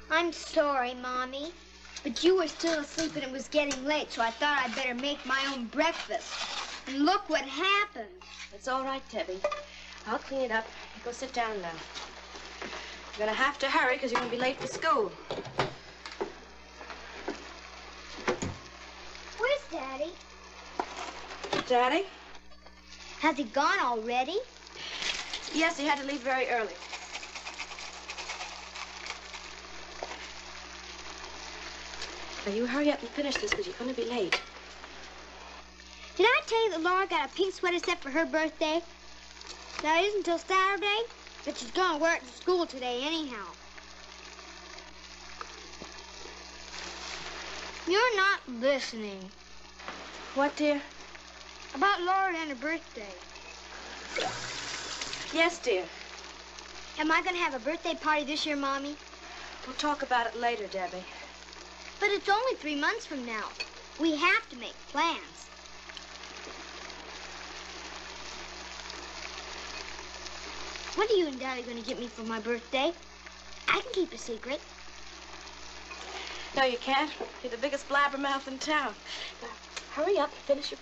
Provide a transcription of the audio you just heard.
I'm sorry, Mommy. But you were still asleep and it was getting late, so I thought I'd better make my own breakfast. And look what happened. It's all right, Debbie. I'll clean it up. You go sit down now. You're gonna have to hurry because you're gonna be late for school. Where's Daddy? Daddy? Has he gone already? Yes, he had to leave very early. Now, you hurry up and finish this because you're going to be late. Did I tell you that Laura got a pink sweater set for her birthday? Now, it isn't until Saturday, but she's going to wear it to school today anyhow. You're not listening. What, dear? About Laura and her birthday. Yes, dear. Am I going to have a birthday party this year, Mommy? We'll talk about it later, Debbie. But it's only 3 months from now. We have to make plans. What are you and Daddy going to get me for my birthday? I can keep a secret. No, you can't. You're the biggest blabbermouth in town. Now, hurry up and finish your